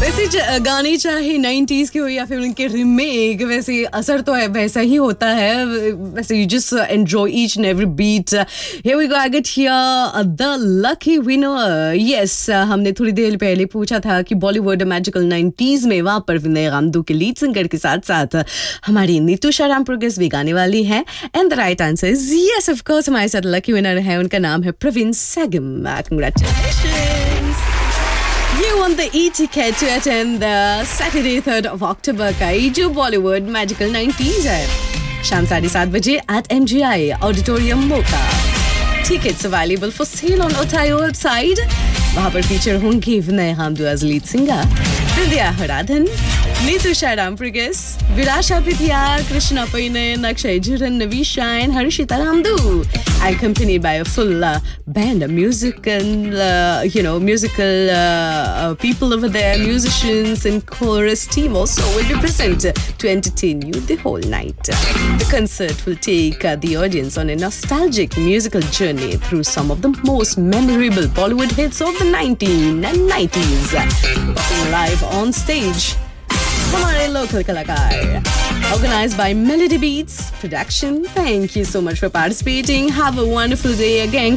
वैसे गाने चाहे 90s के हो या फिर उनके रीमेक, वैसे असर तो है वैसा ही होता है. वैसे you just enjoy each and every beat. Here we go, I get here the lucky winner. Yes, हमने थोड़ी देर पहले पूछा था कि बॉलीवुड मैजिकल 90s में वहाँ पर विनय गामदू के लीड सिंगर के साथ साथ हमारी नीतू शाहरामपुर गेस्ट भी गाने वाली है. And the right answer is yes, of course हमारे साथ लकी विनर है. उनका नाम है Praveen सेगम. Congratulations. You won the e-ticket to attend the Saturday 3rd of October का जो बॉलीवुड मैजिकल 90s है, शाम 7:30 बजे at MGI Auditorium Mocha. Tickets available for sale on Otayo website. वहाँ पर फीचर होंगे विनय गामदू as lead singer, Vidya हराधन, Neetu शाहरामपुर guest, विराशा पिथिया, Krishna पैनन, Akshay झुरन, Navi shine, Harshita रामदू, accompanied by a full band of musical people over there, musicians and chorus team also will be present to entertain you the whole night. The concert will take the audience on a nostalgic musical journey through some of the most memorable Bollywood hits of the 1990s. Performing live on stage, हमारे local कलाकार. Organized by Melody Beats Production. Thank you so much for participating. Have a wonderful day again.